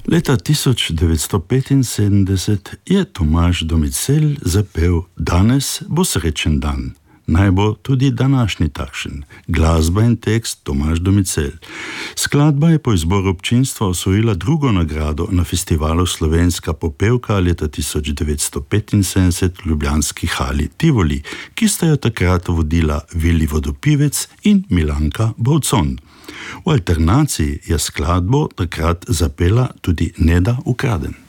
Leta 1975 je Tomaž Domicel zapel Danes bo srečen dan. Naj bo tudi današnji takšen. Glasba in tekst Tomaž Domicel. Skladba je po izboru občinstva osvojila drugo nagrado na festivalu Slovenska popevka leta 1975 v ljubljanski hali Tivoli, ki sta jo takrat vodila Vili Vodopivec in Milanka Bovcon. V alternaciji je skladbo takrat zapela tudi Neda Ukraden.